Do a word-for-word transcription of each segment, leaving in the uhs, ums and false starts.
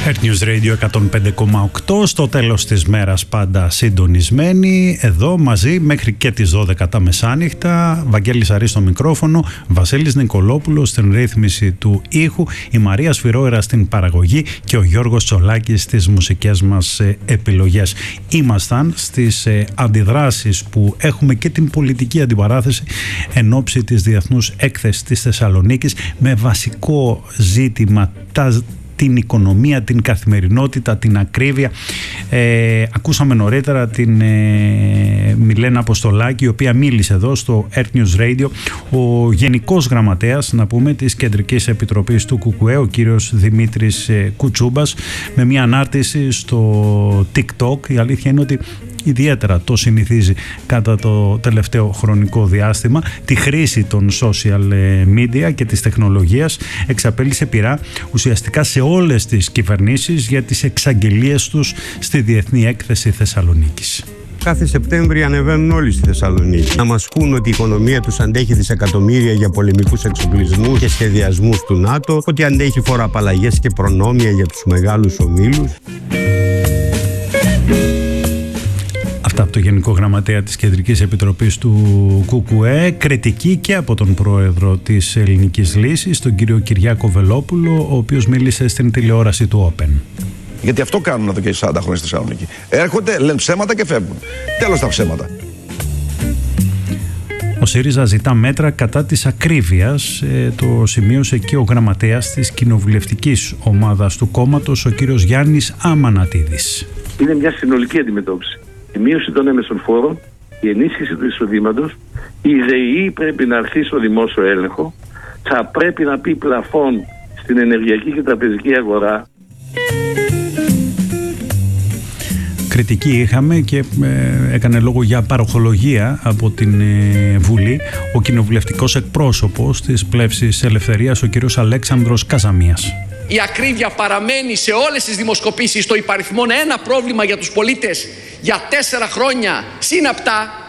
Earth News Radio εκατόν πέντε κόμμα οκτώ, στο τέλος της μέρας πάντα συντονισμένοι, εδώ μαζί μέχρι και τις δώδεκα τα μεσάνυχτα. Βαγγέλης Αρής στο μικρόφωνο, Βασίλης Νικολόπουλος στην ρύθμιση του ήχου, η Μαρία Σφυρόερα στην παραγωγή και ο Γιώργος Τσολάκης στις μουσικές μας επιλογές. Ήμασταν στις αντιδράσεις που έχουμε και την πολιτική αντιπαράθεση εν ώψη της Διεθνούς Έκθεσης της Θεσσαλονίκης, με βασικό ζήτημα τα την οικονομία, την καθημερινότητα, την ακρίβεια. Ε, ακούσαμε νωρίτερα την ε, Μιλένα Αποστολάκη, η οποία μίλησε εδώ στο Earth News Radio. Ο Γενικός Γραμματέας, να πούμε, της Κεντρικής Επιτροπής του ΚΚΕ, ο κύριος Δημήτρης ε, Κουτσούμπας, με μια ανάρτηση στο TikTok. Η αλήθεια είναι ότι ιδιαίτερα το συνηθίζει κατά το τελευταίο χρονικό διάστημα, τη χρήση των social media και της τεχνολογίας. Εξαπέλυσε πειρά ουσιαστικά σε όλες τις κυβερνήσεις για τις εξαγγελίες τους στη Διεθνή Έκθεση Θεσσαλονίκης. Κάθε Σεπτέμβρη ανεβαίνουν όλοι στη Θεσσαλονίκη να μας πούν ότι η οικονομία τους αντέχει δισεκατομμύρια για πολεμικούς εξοπλισμούς και σχεδιασμούς του ΝΑΤΟ, ότι αντέχει φοροαπαλλαγές και προνόμια για τους μεγάλους ομίλους. Από το Γενικό Γραμματέα της Κεντρικής Επιτροπής του ΚΚΕ, κριτική και από τον πρόεδρο της Ελληνικής Λύσης, τον κύριο Κυριάκο Βελόπουλο, ο οποίος μίλησε στην τηλεόραση του Open. Γιατί αυτό κάνουν εδώ και σαράντα χρόνια στη Θεσσαλονίκη. Έρχονται, λένε ψέματα και φεύγουν. Τέλος τα ψέματα. Ο ΣΥΡΙΖΑ ζητά μέτρα κατά της ακρίβειας. Ε, το σημείωσε και ο γραμματέας της κοινοβουλευτικής ομάδας του κόμματος, ο κύριος Γιάννης Αμανατίδης. Είναι μια συνολική αντιμετώπιση. Η μείωση των έμεσων φόρων, η ενίσχυση του εισοδήματος, η ΔΕΗ πρέπει να αρχίσει στο δημόσιο έλεγχο, θα πρέπει να πει πλαφόν στην ενεργειακή και τραπεζική αγορά. Κριτική είχαμε και ε, έκανε λόγο για παροχολογία από την ε, Βουλή ο κοινοβουλευτικός εκπρόσωπος της Πλεύσης Ελευθερίας, ο κύριος Αλέξανδρος Καζαμίας. Η ακρίβεια παραμένει σε όλες τις δημοσκοπήσεις το υπαριθμόν ένα πρόβλημα για τους πολίτες για τέσσερα χρόνια σύναπτα.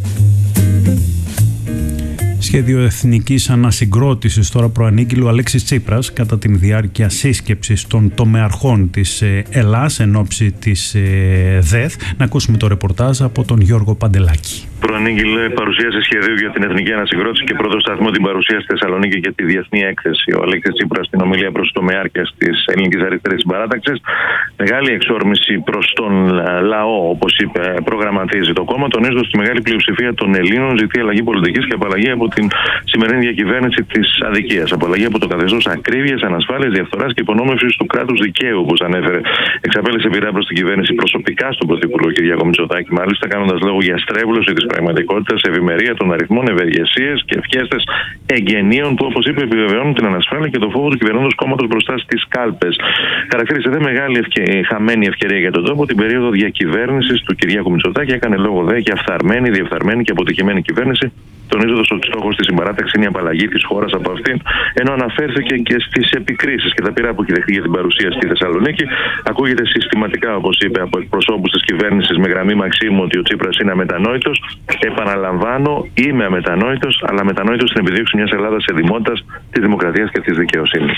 Σχέδιο εθνικής ανασυγκρότησης τώρα προανήγγειλε ο Αλέξης Τσίπρας κατά την διάρκεια σύσκεψης των τομεαρχών της Ελλάς εν ώψη της ΔΕΘ. Να ακούσουμε το ρεπορτάζ από τον Γιώργο Παντελάκη. Προανήγγειλε παρουσίαση σχεδίου για την εθνική ανασυγκρότηση και πρώτο σταθμό την παρουσία στη Θεσσαλονίκη για τη Διεθνή Έκθεση. Ο Αλέξης Τσίπρας στην ομιλία προς το τομεάρχες της Ελληνικής Αριστερής Συμπαράταξης. Μεγάλη εξόρμηση προς τον λαό, όπως είπε, προγραμματίζει το κόμμα, τονίζοντας τη μεγάλη πλειοψηφία των Ελλήνων ζητεί αλλαγή πολιτικής και απαλλαγή από την σημερινή διακυβέρνηση της αδικίας. Απαλλαγή από το καθεστώς ακρίβειας, ανασφάλειας, διαφθοράς και υπονόμευσης του κράτους δικαίου, όπως ανέφερε. Εξαπέλυσε πειρά προς την κυβέρνηση προσωπικά στον Πρωθυπουργό Κυριάκο Μητσοτάκη, μάλιστα κάνοντας λόγο για στρέβλωση της πραγματικότητας, ευημερία των αριθμών, ευεργεσίες και ευχέστες εγγενείων που, όπως είπε, επιβεβαιώνουν την ανασφάλεια και το φόβο του κυβερνώντος κόμματος μπροστά στις κάλπες. Χαρακτήρισε δε μεγάλη ευκαι... χαμένη ευκαιρία για τον τόπο την περίοδο διακυβέρνησης του Κυριάκου Μητσοτάκη. Έκανε λόγο δε για φθαρμένη, διεφθαρμένη και αποτυχημένη κυβέρνηση, τονίζοντας ότι στόχος της συμπαράταξης είναι η απαλλαγή της χώρας από αυτήν, ενώ αναφέρθηκε και στις επικρίσεις και τα πειρά που έχει δεχτεί για την παρουσία στη Θεσσαλονίκη. Ακούγεται συστηματικά, όπως είπε, από εκπροσώπους της κυβέρνησης με γραμμή Μαξίμου ότι ο Τσίπρας είναι αμετανόητος. Επαναλαμβάνω, είμαι αμετανόητος, αλλά αμετανόητος στην επιδίωξη μιας Ελλάδας εδημότητας, της δημοκρατίας και της δικαιοσύνης.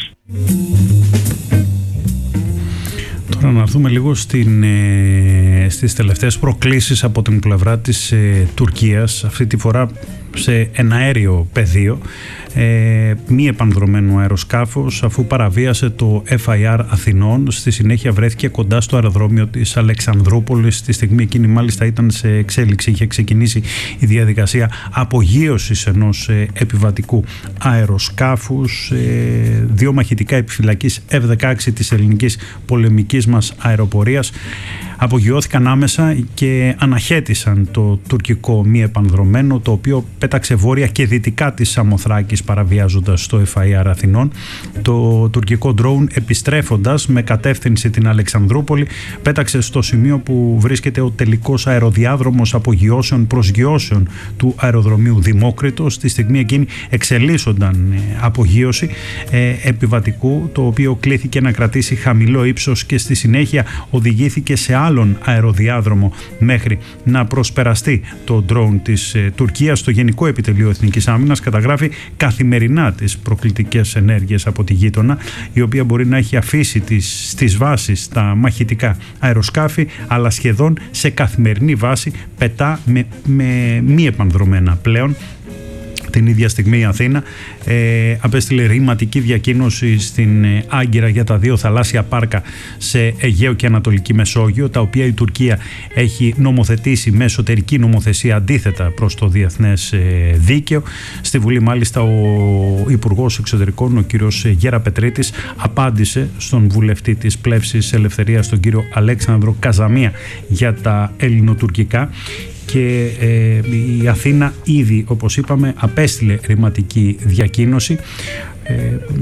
Τώρα να έρθουμε λίγο στην, ε, στις τελευταίες προκλήσεις από την πλευρά της ε, Τουρκίας, αυτή τη φορά σε εναέριο πεδίο. Ε, μη επανδρομένο αεροσκάφος, αφού παραβίασε το εφ άι αρ Αθηνών, στη συνέχεια βρέθηκε κοντά στο αεροδρόμιο της Αλεξανδρούπολης. Τη στιγμή εκείνη μάλιστα ήταν σε εξέλιξη, είχε ξεκινήσει η διαδικασία απογείωσης ενός ε, επιβατικού αεροσκάφους. Ε, δύο μαχητικά επιφυλακής εφ δεκαέξι της ελληνικής πολεμικής μας αεροπορίας απογειώθηκαν άμεσα και αναχέτησαν το τουρκικό μη επανδρομένο, το οποίο πέταξε βόρεια και δυτικά της Σαμοθράκης παραβιάζοντας το εφ άι αρ Αθηνών. Το τουρκικό ντρόουν, επιστρέφοντας με κατεύθυνση την Αλεξανδρούπολη, πέταξε στο σημείο που βρίσκεται ο τελικός αεροδιάδρομος απογειώσεων προσγειώσεων του αεροδρομίου Δημόκριτος. Στη στιγμή εκείνη εξελίσσονταν απογείωση ε, επιβατικού, το οποίο κλήθηκε να κρατήσει χαμηλό ύψος και στη συνέχεια οδηγήθηκε σε άλλον αεροδιάδρομο μέχρι να προσπεραστεί το ντρόουν της ε, Τουρκίας. Το Γενικό Επιτελείο Εθνικής Άμυνας καταγράφει καθημερινά τις προκλητικές ενέργειες από τη γείτονα, η οποία μπορεί να έχει αφήσει τις, στις βάσεις τα μαχητικά αεροσκάφη, αλλά σχεδόν σε καθημερινή βάση πετά με, με μη επανδρομένα πλέον. Την ίδια στιγμή η Αθήνα ε, απέστειλε ρηματική διακοίνωση στην ε, Άγκυρα για τα δύο θαλάσσια πάρκα σε Αιγαίο και Ανατολική Μεσόγειο, τα οποία η Τουρκία έχει νομοθετήσει με εσωτερική νομοθεσία αντίθετα προς το διεθνές ε, δίκαιο. Στη Βουλή μάλιστα ο Υπουργός Εξωτερικών, ο κύριος Γέρα Πετρίτης, απάντησε στον βουλευτή της Πλεύσης Ελευθερίας, τον κύριο Αλέξανδρο Καζαμία, για τα ελληνοτουρκικά. Και ε, η Αθήνα ήδη, όπως είπαμε, απέστειλε ρηματική διακοίνωση. Ε,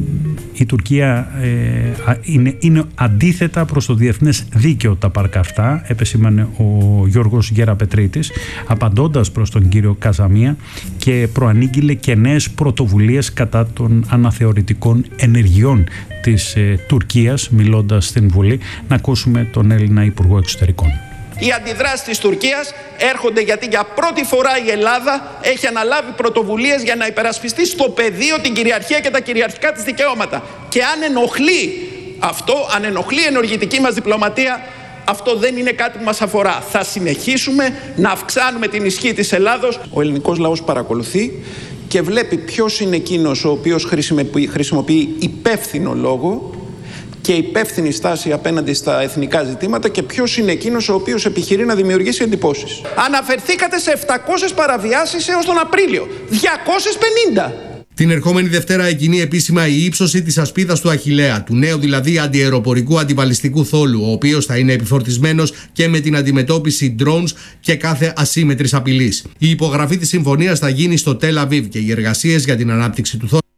η Τουρκία ε, είναι, είναι αντίθετα προς το διεθνές δίκαιο τα πάρκα αυτά, επεσήμανε ο Γιώργος Γεραπετρίτης, απαντώντας προς τον κύριο Καζαμία, και προανήγγειλε και νέες πρωτοβουλίες κατά των αναθεωρητικών ενεργειών της ε, Τουρκίας, μιλώντας στην Βουλή. Να ακούσουμε τον Έλληνα Υπουργό Εξωτερικών. Οι αντιδράσεις της Τουρκίας έρχονται γιατί για πρώτη φορά η Ελλάδα έχει αναλάβει πρωτοβουλίες για να υπερασπιστεί στο πεδίο την κυριαρχία και τα κυριαρχικά της δικαιώματα. Και αν ενοχλεί αυτό, αν ενοχλεί η ενεργητική μας διπλωματία, αυτό δεν είναι κάτι που μας αφορά. Θα συνεχίσουμε να αυξάνουμε την ισχύ της Ελλάδος. Ο ελληνικός λαός παρακολουθεί και βλέπει ποιος είναι εκείνος ο οποίος χρησιμοποιεί, χρησιμοποιεί υπεύθυνο λόγο και υπεύθυνη στάση απέναντι στα εθνικά ζητήματα και ποιος είναι εκείνος ο οποίος επιχειρεί να δημιουργήσει εντυπώσεις. Αναφερθήκατε σε επτακόσιες παραβιάσεις έως τον Απρίλιο. διακόσιες πενήντα. Την ερχόμενη Δευτέρα εκκινεί επίσημα η ύψωση της ασπίδας του Αχιλλέα, του νέου δηλαδή αντιαεροπορικού αντιβαλιστικού θόλου, ο οποίος θα είναι επιφορτισμένος και με την αντιμετώπιση drones και κάθε ασύμμετρης απειλής. Η υπογραφή της συμφωνίας θα γίνει στο Τελ Αβίβ και οι εργασίες για την ανάπτυξη του θόλου.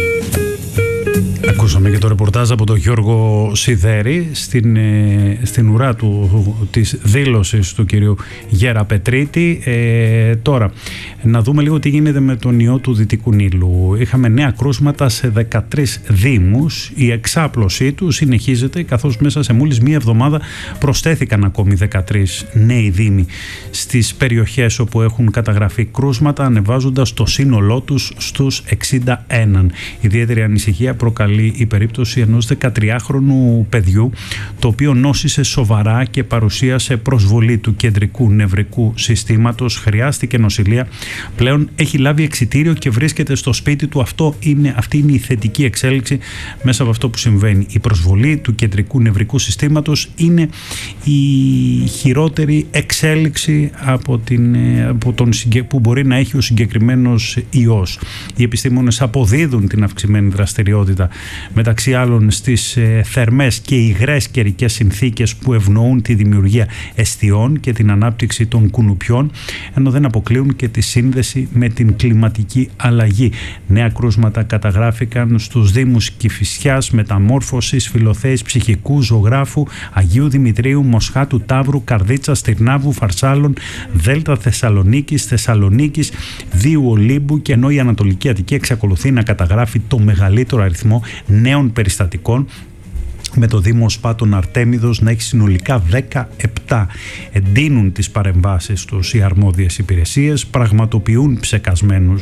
Ακούσαμε και το ρεπορτάζ από τον Γιώργο Σιδέρη στην, ε, στην ουρά του, της δήλωσης του κυρίου Γέρα Πετρίτη. Ε, τώρα, να δούμε λίγο τι γίνεται με τον ιό του Δυτικού Νείλου. Είχαμε νέα κρούσματα σε δεκατρείς δήμους. Η εξάπλωσή του συνεχίζεται, καθώς μέσα σε μόλις μία εβδομάδα προσθέθηκαν ακόμη δεκατρείς νέοι δήμοι στις περιοχές όπου έχουν καταγραφεί κρούσματα, ανεβάζοντας το σύνολό τους στους εξήντα ένα. Ιδιαίτερη ανησυχία προκαλεί η περίπτωση ενός δεκατριάχρονου παιδιού, το οποίο νόσησε σοβαρά και παρουσίασε προσβολή του κεντρικού νευρικού συστήματος. Χρειάστηκε νοσηλεία. Πλέον έχει λάβει εξιτήριο και βρίσκεται στο σπίτι του. Αυτό είναι, αυτή είναι η θετική εξέλιξη μέσα από αυτό που συμβαίνει. Η προσβολή του κεντρικού νευρικού συστήματος είναι η χειρότερη εξέλιξη από την, από τον, που μπορεί να έχει ο συγκεκριμένος ιός. Οι επιστήμονες αποδίδουν την αυξημένη δραστηριότητα μεταξύ άλλων στις ε, θερμές και υγρές καιρικές συνθήκες που ευνοούν τη δημιουργία εστιών και την ανάπτυξη των κουνουπιών, ενώ δεν αποκλείουν και τη σύνδεση με την κλιματική αλλαγή. Νέα κρούσματα καταγράφηκαν στους δήμους Κηφισιάς, Μεταμόρφωσης, Φιλοθέης, Ψυχικού, Ζωγράφου, Αγίου Δημητρίου, Μοσχάτου, Ταύρου, Καρδίτσας, Τυρνάβου, Φαρσάλων, Δέλτα Θεσσαλονίκης, Θεσσαλονίκης, Δίου Ολύμπου, και ενώ η Ανατολική Αττική εξακολουθεί να καταγράφει το μεγαλύτερο αριθμό νέων περιστατικών, με το Δήμο Σπάτων Αρτέμιδος να έχει συνολικά δεκαεπτά. Εντείνουν τις παρεμβάσεις τους οι αρμόδιες υπηρεσίες, πραγματοποιούν ψεκασμένους,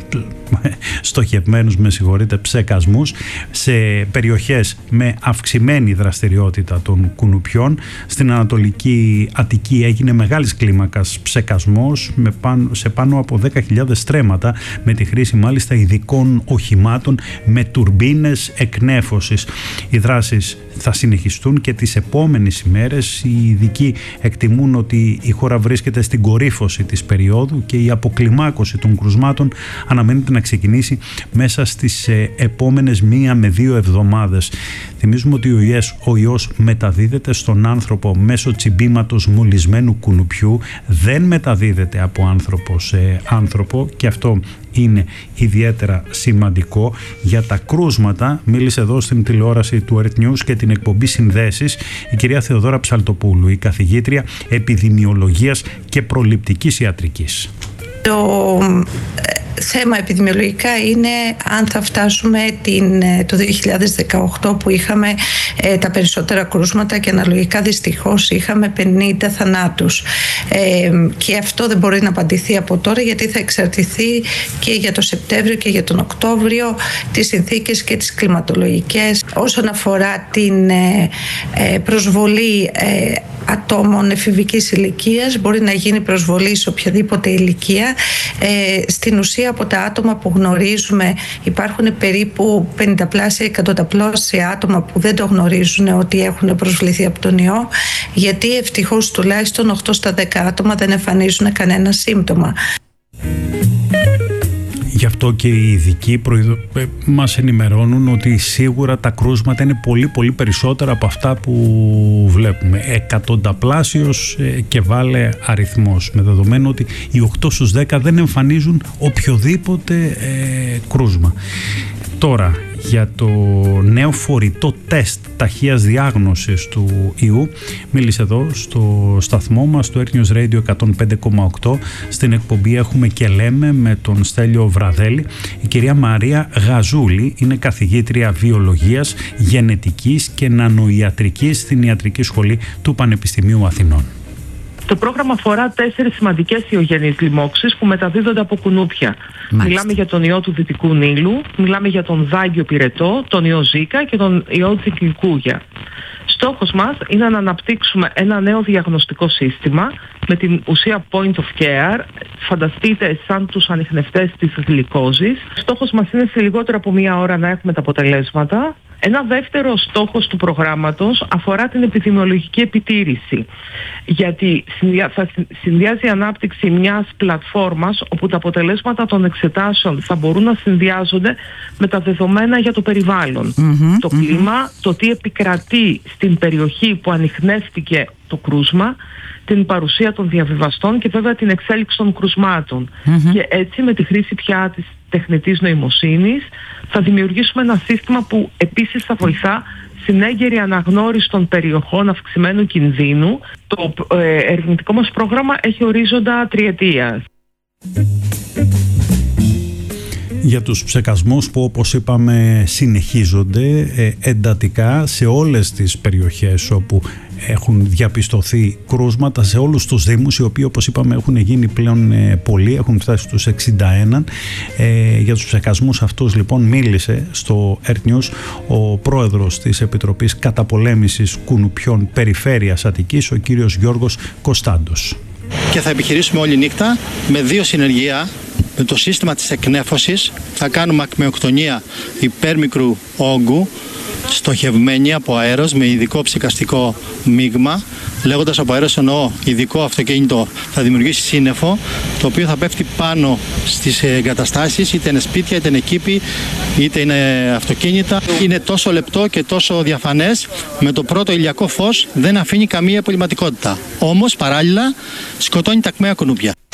στοχευμένους με συγχωρείτε, ψεκασμούς σε περιοχές με αυξημένη δραστηριότητα των κουνουπιών. Στην Ανατολική Αττική έγινε μεγάλης κλίμακας ψεκασμός με πάνω, σε πάνω από δέκα χιλιάδες στρέμματα, με τη χρήση μάλιστα ειδικών οχημάτων με τουρμπίνες εκνέφωσης. Οι δράσεις θα συνεχιστούν και τις επόμενες ημέρες. Οι ειδικοί εκτιμούν ότι η χώρα βρίσκεται στην κορύφωση της περίοδου και η αποκλιμάκωση των κρουσμάτων αναμένεται να ξεκινήσει μέσα στις επόμενες μία με δύο εβδομάδες. Θυμίζουμε ότι ο ιός, ο ιός μεταδίδεται στον άνθρωπο μέσω τσιμπήματος μολυσμένου κουνουπιού, δεν μεταδίδεται από άνθρωπο σε άνθρωπο, και αυτό είναι ιδιαίτερα σημαντικό. Για τα κρούσματα μίλησε εδώ στην τηλεόραση του Earth News και την εκπομπή Συνδέσεις η κυρία Θεοδόρα Ψαλτοπούλου, η καθηγήτρια επιδημιολογίας και προληπτικής ιατρικής. Το θέμα επιδημιολογικά είναι αν θα φτάσουμε την, το δύο χιλιάδες δεκαοκτώ που είχαμε ε, τα περισσότερα κρούσματα και αναλογικά δυστυχώς είχαμε πενήντα θανάτους. Ε, και αυτό δεν μπορεί να απαντηθεί από τώρα, γιατί θα εξαρτηθεί και για το Σεπτέμβριο και για τον Οκτώβριο τις συνθήκες και τις κλιματολογικές. Όσον αφορά την ε, ε, προσβολή ε, ατόμων εφηβικής ηλικίας, μπορεί να γίνει προσβολή σε οποιαδήποτε ηλικία. Ε, στην ουσία από τα άτομα που γνωρίζουμε υπάρχουν περίπου πενηνταπλάσια, εκατονταπλάσια άτομα που δεν το γνωρίζουν ότι έχουν προσβληθεί από τον ιό, γιατί ευτυχώς τουλάχιστον οκτώ στα δέκα άτομα δεν εμφανίζουν κανένα σύμπτωμα. Γι' αυτό και οι ειδικοί προειδο... μας ενημερώνουν ότι σίγουρα τα κρούσματα είναι πολύ πολύ περισσότερα από αυτά που βλέπουμε. Εκατονταπλάσιος και βάλε αριθμός, με δεδομένο ότι οι οκτώ στους δέκα δεν εμφανίζουν οποιοδήποτε ε, κρούσμα. Τώρα, για το νέο φορητό τεστ ταχείας διάγνωσης του ιού μίλησε εδώ στο σταθμό μας, στο Earth News Radio εκατόν πέντε κόμμα οκτώ. Στην εκπομπή Έχουμε και Λέμε με τον Στέλιο Βραδέλη. Η κυρία Μαρία Γαζούλη είναι καθηγήτρια βιολογίας, γενετικής και νανοϊατρικής στην Ιατρική Σχολή του Πανεπιστημίου Αθηνών. Το πρόγραμμα αφορά τέσσερις σημαντικές ιογενείς λοιμώξεις που μεταδίδονται από κουνούπια. Μάλιστα. Μιλάμε για τον ιό του Δυτικού Νείλου, μιλάμε για τον δάγκιο πυρετό, τον ιό Ζίκα και τον ιό Τσικινγκούγια. Στόχος μας είναι να αναπτύξουμε ένα νέο διαγνωστικό σύστημα με την ουσία point of care, φανταστείτε σαν τους ανιχνευτές της γλυκόζης. Στόχος μας είναι σε λιγότερο από μία ώρα να έχουμε τα αποτελέσματα. Ένα δεύτερο στόχος του προγράμματος αφορά την επιδημιολογική επιτήρηση, γιατί θα συνδυάζει η ανάπτυξη μιας πλατφόρμας όπου τα αποτελέσματα των εξετάσεων θα μπορούν να συνδυάζονται με τα δεδομένα για το περιβάλλον, mm-hmm, το κλίμα, mm-hmm. το τι επικρατεί στην περιοχή που ανιχνεύτηκε το κρούσμα, την παρουσία των διαβιβαστών και βέβαια την εξέλιξη των κρουσμάτων. Mm-hmm. Και έτσι με τη χρήση πια της τεχνητής νοημοσύνης θα δημιουργήσουμε ένα σύστημα που επίσης θα βοηθά στην έγκαιρη αναγνώριση των περιοχών αυξημένου κινδύνου. Το ε, ερευνητικό μας πρόγραμμα έχει ορίζοντα τριετίας. Για τους ψεκασμούς που, όπως είπαμε, συνεχίζονται ε, εντατικά σε όλες τις περιοχές όπου έχουν διαπιστωθεί κρούσματα, σε όλους τους δήμους, οι οποίοι, όπως είπαμε, έχουν γίνει πλέον ε, πολλοί, έχουν φτάσει στους εξήντα ένα. Ε, για τους ψεκασμούς αυτούς λοιπόν μίλησε στο Earth News ο πρόεδρος της Επιτροπής Καταπολέμησης Κουνουπιών Περιφέρειας Αττικής, ο κύριος Γιώργος Κωνσταντός. Και θα επιχειρήσουμε όλη νύχτα με δύο συνεργεία. Με το σύστημα της εκνέφωσης θα κάνουμε ακμεοκτονία υπέρμικρου όγκου, στοχευμένη από αέρος με ειδικό ψεκαστικό μείγμα. Λέγοντας από αέρος εννοώ ειδικό αυτοκίνητο θα δημιουργήσει σύννεφο, το οποίο θα πέφτει πάνω στις εγκαταστάσεις, είτε είναι σπίτια, είτε είναι κήποι, είτε είναι αυτοκίνητα. Είναι τόσο λεπτό και τόσο διαφανές, με το πρώτο ηλιακό φως δεν αφήνει καμία υπολειμματικότητα. Όμως παράλληλα σκοτώνει τα ακμαία κουνούπια.